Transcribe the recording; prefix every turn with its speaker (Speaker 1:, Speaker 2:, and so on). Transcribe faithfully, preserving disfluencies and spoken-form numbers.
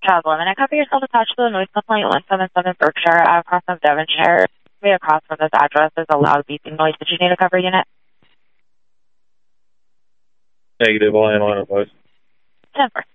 Speaker 1: Child woman, I cover yourself attached to the noise complaint one seven seven Berkshire Ave, across from Devonshire. Way across from this address is a loud beeping noise. Did you need a cover unit?
Speaker 2: Negative, I am on it, please.
Speaker 1: ten four.